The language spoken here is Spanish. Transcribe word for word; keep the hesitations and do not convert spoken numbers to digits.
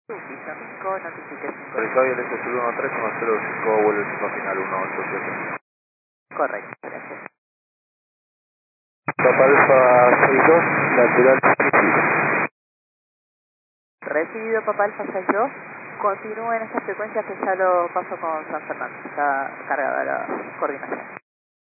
Piso cinco, notifique cinco. Territorio L S uno tres uno cero cinco, vuelve cinco final uno ocho siete. Correcto, gracias. Papa Alfa sesenta y dos, lateral recibido. Recibido Papa Alfa sesenta y dos, continúe en esta frecuencia que ya lo paso con San Fernando. Está cargada la coordinación.